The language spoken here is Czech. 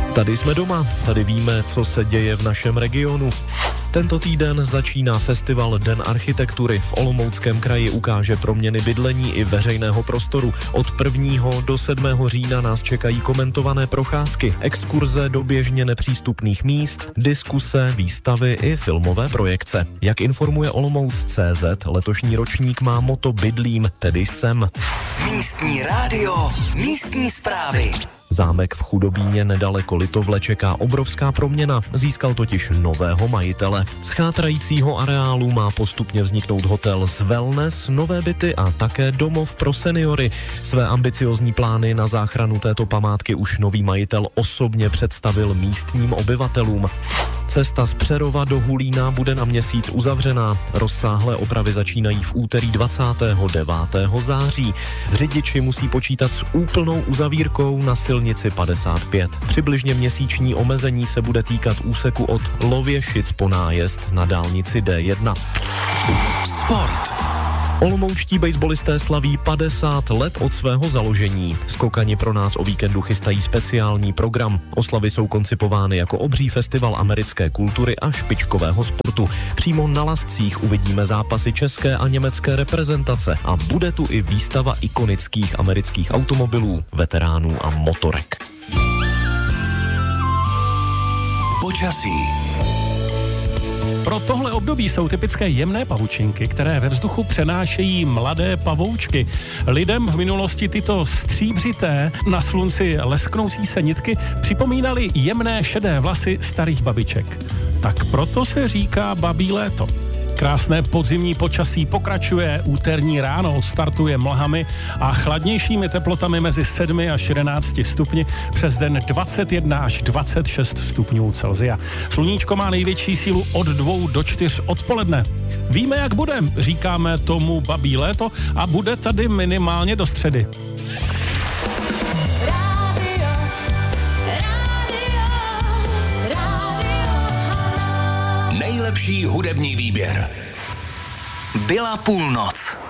Tady jsme doma, tady víme, co se děje v našem regionu. Tento týden začíná festival Den architektury. V Olomouckém kraji ukáže proměny bydlení i veřejného prostoru. Od 1. do 7. října nás čekají komentované procházky, exkurze do běžně nepřístupných míst, diskuse, výstavy i filmové projekce. Jak informuje Olomouc.cz, letošní ročník má motto Bydlím, tedy sem. Místní rádio, místní zprávy. Zámek v Chudobíně nedaleko Litovle čeká obrovská proměna, získal totiž nového majitele. Z chátrajícího areálu má postupně vzniknout hotel s wellness, nové byty a také domov pro seniory. Své ambiciozní plány na záchranu této památky už nový majitel osobně představil místním obyvatelům. Cesta z Přerova do Hulína bude na měsíc uzavřená. Rozsáhlé opravy začínají v úterý 29. září. Řidiči musí počítat s úplnou uzavírkou na silnici 55. Přibližně měsíční omezení se bude týkat úseku od Lověšic po nájezd na dálnici D1. Sport. Olomoučtí basebalisté slaví 50 let od svého založení. Skokani pro nás o víkendu chystají speciální program. Oslavy jsou koncipovány jako obří festival americké kultury a špičkového sportu. Přímo na lascích uvidíme zápasy české a německé reprezentace a bude tu i výstava ikonických amerických automobilů, veteránů a motorek. Počasí. Pro tohle období jsou typické jemné pavučinky, které ve vzduchu přenášejí mladé pavoučky. Lidem v minulosti tyto stříbřité, na slunci lesknoucí se nitky připomínaly jemné šedé vlasy starých babiček. Tak proto se říká babí léto. Krásné podzimní počasí pokračuje, úterní ráno odstartuje mlhami a chladnějšími teplotami mezi 7 až 11 stupni, přes den 21 až 26 stupňů Celsia. Sluníčko má největší sílu od 2 do 4 odpoledne. Víme, jak bude, říkáme tomu babí léto a bude tady minimálně do středy. Nejlepší hudební výběr. Byla půlnoc.